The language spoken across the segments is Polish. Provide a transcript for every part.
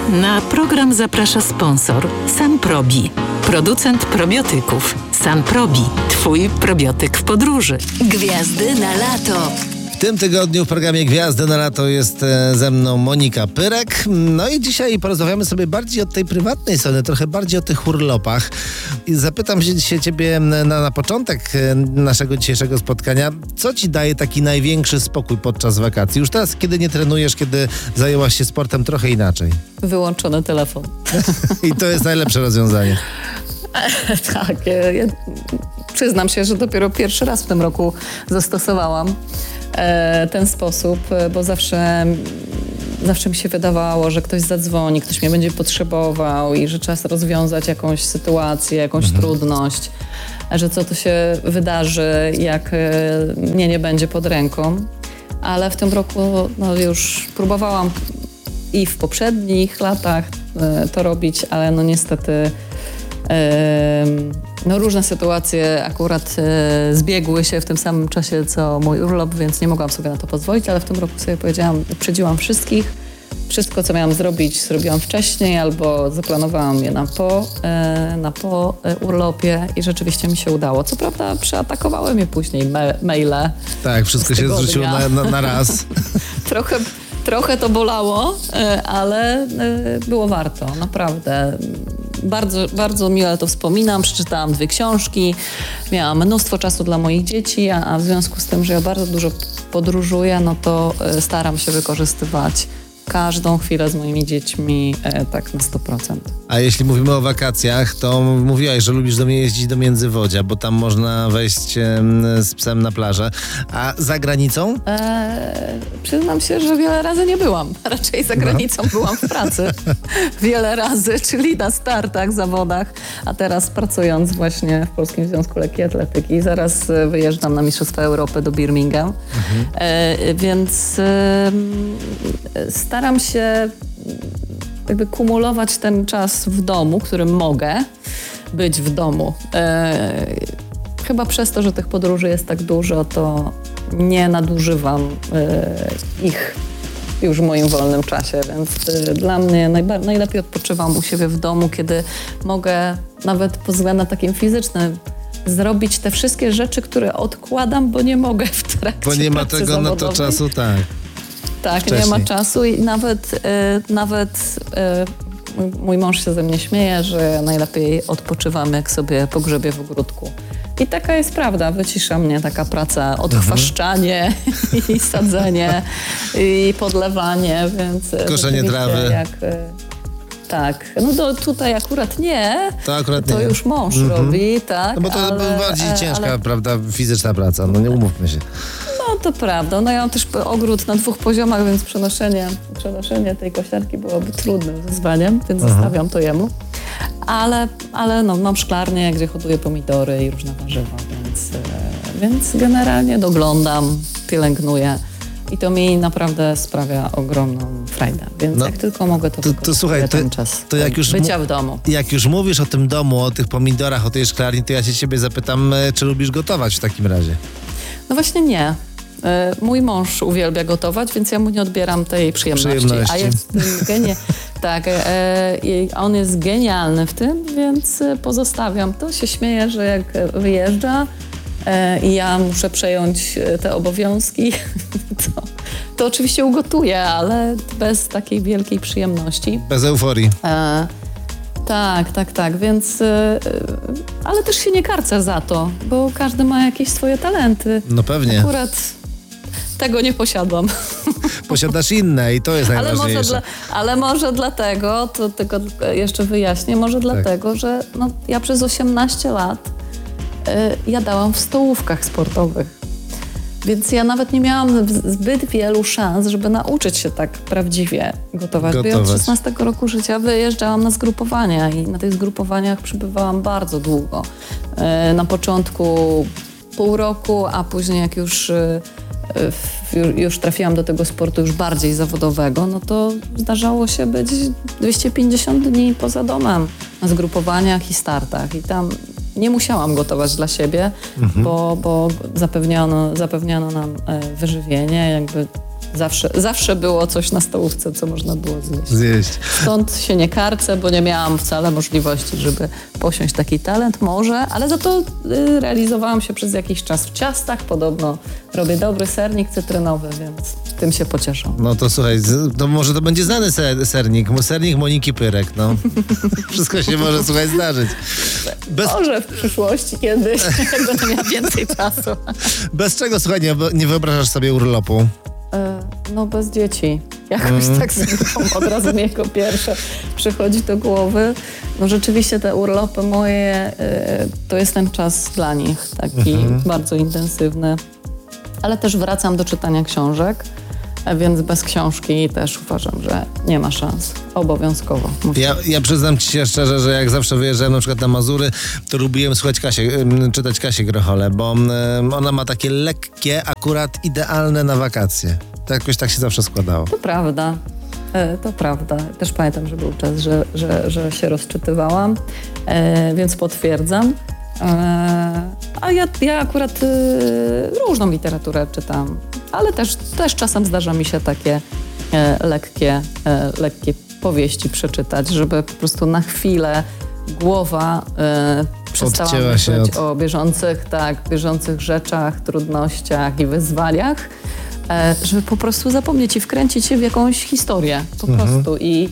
Na program zaprasza sponsor Sanprobi, producent probiotyków. Sanprobi, twój probiotyk w podróży. Gwiazdy na lato. W tym tygodniu w programie Gwiazdy na lato jest ze mną Monika Pyrek. No i dzisiaj porozmawiamy sobie bardziej od tej prywatnej strony, trochę bardziej o tych urlopach. I zapytam się dzisiaj ciebie na początek naszego dzisiejszego spotkania, co ci daje taki największy spokój podczas wakacji? Już teraz, kiedy nie trenujesz, kiedy zajęłaś się sportem trochę inaczej. Wyłączony telefon. I to jest najlepsze rozwiązanie. Tak, ja przyznam się, że dopiero pierwszy raz w tym roku zastosowałam ten sposób, bo zawsze mi się wydawało, że ktoś zadzwoni, ktoś mnie będzie potrzebował i że czas rozwiązać jakąś sytuację, jakąś trudność, że co to się wydarzy, jak mnie nie będzie pod ręką. Ale w tym roku już próbowałam i w poprzednich latach to robić, ale niestety różne sytuacje akurat zbiegły się w tym samym czasie, co mój urlop, więc nie mogłam sobie na to pozwolić, ale w tym roku sobie powiedziałam, uprzedziłam wszystkich. Wszystko, co miałam zrobić, zrobiłam wcześniej albo zaplanowałam je na po urlopie i rzeczywiście mi się udało. Co prawda przeatakowały mnie później maile. Tak, wszystko się zrzuciło na raz. Trochę to bolało, ale było warto, naprawdę. Bardzo, bardzo mile to wspominam. Przeczytałam 2 książki, miałam mnóstwo czasu dla moich dzieci, a w związku z tym, że ja bardzo dużo podróżuję, to staram się wykorzystywać każdą chwilę z moimi dziećmi tak na 100%. A jeśli mówimy o wakacjach, to mówiłaś, że lubisz jeździć do Międzywodzia, bo tam można wejść z psem na plażę. A za granicą? Przyznam się, że wiele razy nie byłam. Raczej za granicą byłam w pracy. Wiele razy, czyli na startach, zawodach, a teraz pracując właśnie w Polskim Związku Lekkiej Atletyki. Zaraz wyjeżdżam na Mistrzostwa Europy do Birmingham. Więc staram się jakby kumulować ten czas w domu, którym mogę być w domu. Chyba przez to, że tych podróży jest tak dużo, to nie nadużywam ich już w moim wolnym czasie, więc dla mnie najlepiej odpoczywam u siebie w domu, kiedy mogę nawet pod względem takim fizycznym zrobić te wszystkie rzeczy, które odkładam, bo nie mogę w trakcie Bo nie ma pracy tego zawodowej. na to czasu, tak. Tak, wcześniej. nie ma czasu i nawet mój mąż się ze mnie śmieje, że najlepiej odpoczywam, jak sobie pogrzebię w ogródku. I taka jest prawda, wycisza mnie taka praca, odchwaszczanie i sadzenie i podlewanie, więc koszenie trawy. Tak, tutaj akurat nie, To akurat to nie. już mąż robi, tak. No bo to bardziej ciężka, prawda, fizyczna praca, nie umówmy się. No to prawda, ja mam też ogród na 2 poziomach, więc przenoszenie tej kosiarki byłoby trudnym wyzwaniem, więc zostawiam to jemu. Ale mam szklarnię, gdzie hoduję pomidory i różne warzywa, więc generalnie doglądam, pielęgnuję i to mi naprawdę sprawia ogromną frajdę, więc jak tylko mogę, to słuchaj, ten czas to jak już bycia w domu. Jak już mówisz o tym domu, o tych pomidorach, o tej szklarni, to ja się ciebie zapytam, czy lubisz gotować w takim razie? No właśnie nie. Mój mąż uwielbia gotować, więc ja mu nie odbieram tej przyjemności. A jest tak, on jest genialny w tym, więc pozostawiam to. Się śmieję, że jak wyjeżdża i ja muszę przejąć te obowiązki, to oczywiście ugotuję, ale bez takiej wielkiej przyjemności. Bez euforii. Tak, więc ale też się nie karcę za to, bo każdy ma jakieś swoje talenty. No pewnie. Akurat tego nie posiadam. Posiadasz inne i to jest najważniejsze. Ale może dlatego, to tylko jeszcze wyjaśnię, może dlatego, że ja przez 18 lat jadałam w stołówkach sportowych. Więc ja nawet nie miałam zbyt wielu szans, żeby nauczyć się tak prawdziwie gotować. Bo ja od 16 roku życia wyjeżdżałam na zgrupowania i na tych zgrupowaniach przebywałam bardzo długo. Na początku pół roku, a później jak już trafiłam do tego sportu już bardziej zawodowego, to zdarzało się być 250 dni poza domem na zgrupowaniach i startach. I tam nie musiałam gotować dla siebie, bo zapewniano nam wyżywienie, jakby Zawsze było coś na stołówce, co można było zjeść. Stąd się nie karcę, bo nie miałam wcale możliwości, żeby posiąść taki talent. Może, ale za to realizowałam się przez jakiś czas w ciastach. Podobno robię dobry sernik cytrynowy, więc tym się cieszę. No to słuchaj, to może to będzie znany sernik Moniki Pyrek, no. Wszystko się może, słuchaj, zdarzyć. Może w przyszłości kiedyś, jak będę miała więcej czasu. Bez czego, słuchaj, nie wyobrażasz sobie urlopu? No bez dzieci. Jakoś tak sobie od razu mi jako pierwsze przychodzi do głowy. No rzeczywiście te urlopy moje, to jest ten czas dla nich, taki bardzo intensywny. Ale też wracam do czytania książek, więc bez książki też uważam, że nie ma szans. Obowiązkowo. Ja przyznam ci się szczerze, że jak zawsze wyjeżdżałem na przykład na Mazury, to lubiłem czytać Kasię Grocholę, bo ona ma takie lekkie, akurat idealne na wakacje. To jakoś tak się zawsze składało. To prawda. To prawda. Też pamiętam, że był czas, że się rozczytywałam, więc potwierdzam. A ja akurat różną literaturę czytam, ale też czasem zdarza mi się takie lekkie powieści przeczytać, żeby po prostu na chwilę głowa przestała myśleć o bieżących rzeczach, trudnościach i wyzwaniach, żeby po prostu zapomnieć i wkręcić się w jakąś historię po prostu i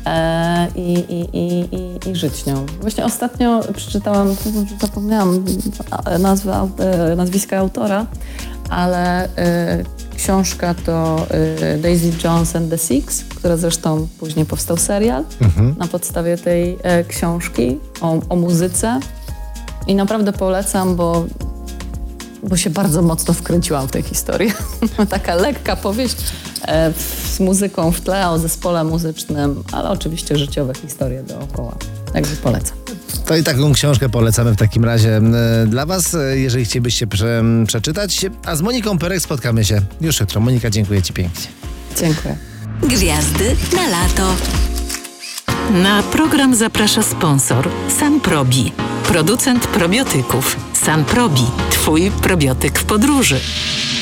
żyć nią. Właśnie ostatnio przeczytałam, zapomniałam nazwiska autora, ale książka to Daisy Jones and the Six, która zresztą później powstał serial na podstawie tej książki o muzyce. I naprawdę polecam, bo się bardzo mocno wkręciłam w tę historię. Taka lekka powieść z muzyką w tle, o zespole muzycznym, ale oczywiście życiowe historie dookoła. Także polecam. To i taką książkę polecamy w takim razie dla was, jeżeli chcielibyście przeczytać. A z Moniką Pyrek spotkamy się już jutro. Monika, dziękuję ci pięknie. Dziękuję. Gwiazdy na lato. Na program zaprasza sponsor Sanprobi, producent probiotyków. Sanprobi, twój probiotyk w podróży.